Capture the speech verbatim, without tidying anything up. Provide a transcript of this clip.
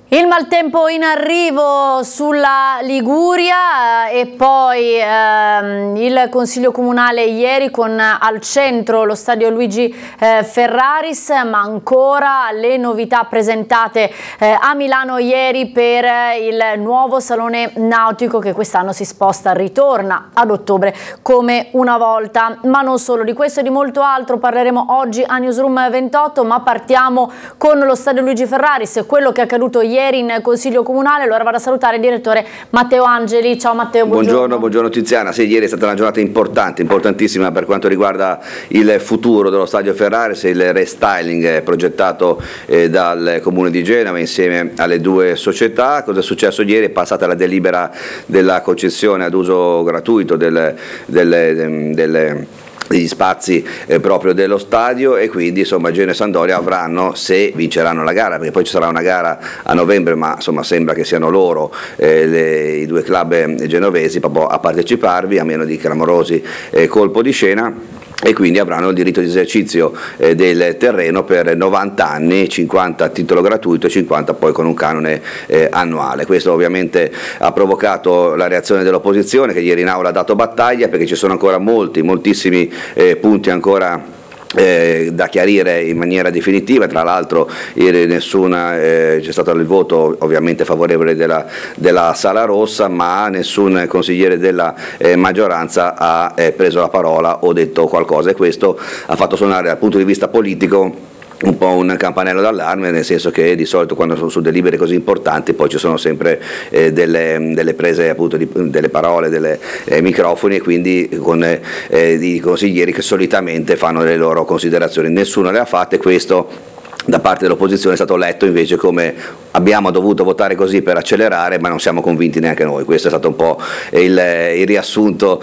Il maltempo in arrivo sulla Liguria e poi ehm, il Consiglio Comunale ieri con al centro lo stadio Luigi eh, Ferraris, ma ancora le novità presentate eh, a Milano ieri per il nuovo Salone Nautico che quest'anno si sposta, ritorna ad ottobre come una volta. Ma non solo, di questo e di molto altro parleremo oggi a Newsroom ventotto, ma partiamo con lo stadio Luigi Ferraris, quello che è accaduto ieri in Consiglio Comunale. Allora vado a salutare il direttore Matteo Angeli. Ciao Matteo, buongiorno. Buongiorno, buongiorno Tiziana. Sì, ieri è stata una giornata importante, importantissima per quanto riguarda il futuro dello stadio Ferraris, il restyling progettato eh, dal Comune di Genova insieme alle due società. Cosa è successo ieri? È passata la delibera della concessione ad uso gratuito del, del, del degli spazi eh, proprio dello stadio, e quindi insomma Genoa e Sampdoria avranno, se vinceranno la gara, perché poi ci sarà una gara a novembre, ma insomma sembra che siano loro eh, le, i due club genovesi proprio a parteciparvi, a meno di clamorosi eh, colpo di scena, e quindi avranno il diritto di esercizio eh, del terreno per novanta anni, cinquanta a titolo gratuito e cinquanta poi con un canone eh, annuale. Questo ovviamente ha provocato la reazione dell'opposizione, che ieri in aula ha dato battaglia, perché ci sono ancora molti, moltissimi eh, punti ancora Eh, da chiarire in maniera definitiva. Tra l'altro ieri nessuna eh, c'è stato il voto ovviamente favorevole della, della Sala Rossa, ma nessun consigliere della eh, maggioranza ha eh, preso la parola o detto qualcosa, e questo ha fatto suonare dal punto di vista politico un po' un campanello d'allarme, nel senso che di solito quando sono su delibere così importanti poi ci sono sempre eh, delle, delle prese appunto di, delle parole, delle eh, microfoni, e quindi con eh, i consiglieri che solitamente fanno le loro considerazioni. Nessuno le ha fatte. Questo da parte dell'opposizione è stato letto invece come abbiamo dovuto votare così per accelerare, ma non siamo convinti neanche noi. Questo è stato un po' il, il riassunto